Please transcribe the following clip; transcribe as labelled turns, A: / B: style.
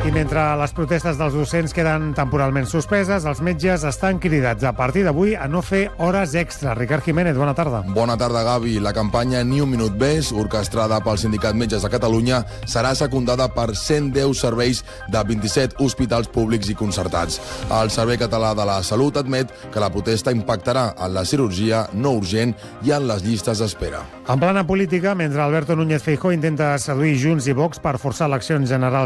A: I mentre les protestes dels docents queden temporalment suspeses, els metges estan cridats a partir d'avui a no fer hores extra. Ricard Jiménez, bona tarda.
B: Bona tarda, Gavi. La campanya Ni un minut més, orquestrada pel Sindicat Metges de Catalunya, serà secundada per 110 serveis de 27 hospitals públics i concertats. El Servei Català de la Salut admet que la protesta impactarà en la cirurgia no urgent i en les llistes d'espera.
A: En plana política, mentre Alberto Núñez Feijóo intenta seduir Junts i Vox per forçar eleccions generals